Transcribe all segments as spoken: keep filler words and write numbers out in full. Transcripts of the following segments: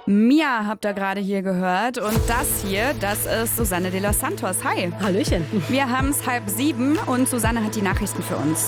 Mia habt ihr gerade hier gehört und das hier, das ist Susanne de los Santos. Hi. Hallöchen. Wir haben es halb sieben und Susanne hat die Nachrichten für uns.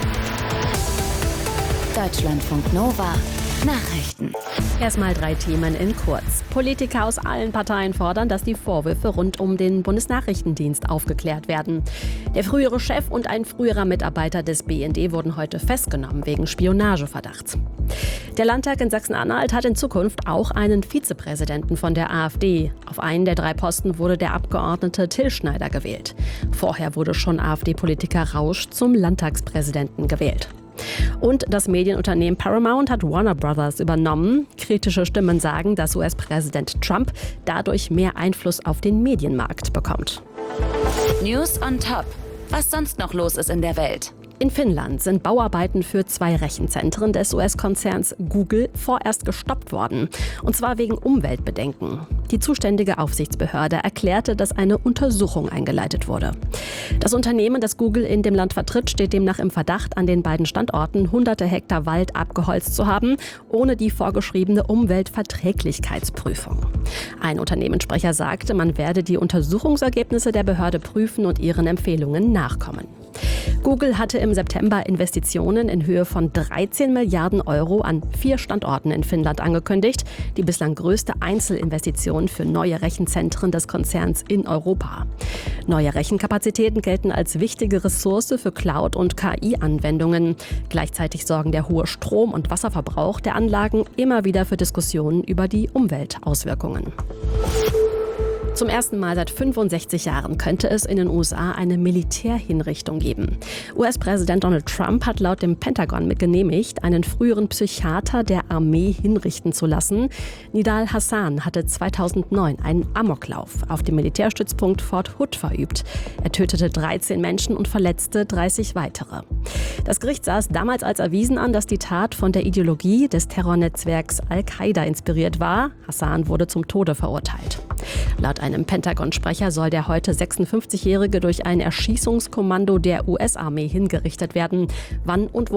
Deutschlandfunk Nova. Nachrichten. Erstmal drei Themen in kurz. Politiker aus allen Parteien fordern, dass die Vorwürfe rund um den Bundesnachrichtendienst aufgeklärt werden. Der frühere Chef und ein früherer Mitarbeiter des B N D wurden heute festgenommen wegen Spionageverdachts. Der Landtag in Sachsen-Anhalt hat in Zukunft auch einen Vizepräsidenten von der AfD. Auf einen der drei Posten wurde der Abgeordnete Till Schneider gewählt. Vorher wurde schon AfD-Politiker Rausch zum Landtagspräsidenten gewählt. Und das Medienunternehmen Paramount hat Warner Brothers übernommen. Kritische Stimmen sagen, dass U S-Präsident Trump dadurch mehr Einfluss auf den Medienmarkt bekommt. News on Top. Was sonst noch los ist in der Welt? In Finnland sind Bauarbeiten für zwei Rechenzentren des U S-Konzerns Google vorerst gestoppt worden. Und zwar wegen Umweltbedenken. Die zuständige Aufsichtsbehörde erklärte, dass eine Untersuchung eingeleitet wurde. Das Unternehmen, das Google in dem Land vertritt, steht demnach im Verdacht, an den beiden Standorten hunderte Hektar Wald abgeholzt zu haben, ohne die vorgeschriebene Umweltverträglichkeitsprüfung. Ein Unternehmenssprecher sagte, man werde die Untersuchungsergebnisse der Behörde prüfen und ihren Empfehlungen nachkommen. Google hatte im September Investitionen in Höhe von dreizehn Milliarden Euro an vier Standorten in Finnland angekündigt. Die bislang größte Einzelinvestition für neue Rechenzentren des Konzerns in Europa. Neue Rechenkapazitäten gelten als wichtige Ressource für Cloud- und K I-Anwendungen. Gleichzeitig sorgen der hohe Strom- und Wasserverbrauch der Anlagen immer wieder für Diskussionen über die Umweltauswirkungen. Zum ersten Mal seit fünfundsechzig Jahren könnte es in den U S A eine Militärhinrichtung geben. U S-Präsident Donald Trump hat laut dem Pentagon mit genehmigt, einen früheren Psychiater der Armee hinrichten zu lassen. Nidal Hasan hatte zweitausendneun einen Amoklauf auf dem Militärstützpunkt Fort Hood verübt. Er tötete dreizehn Menschen und verletzte dreißig weitere. Das Gericht sah es damals als erwiesen an, dass die Tat von der Ideologie des Terrornetzwerks Al-Qaida inspiriert war. Hasan wurde zum Tode verurteilt. Laut einem Pentagon-Sprecher soll der heute sechsundfünfzigjährige durch ein Erschießungskommando der U S-Armee hingerichtet werden. Wann und wo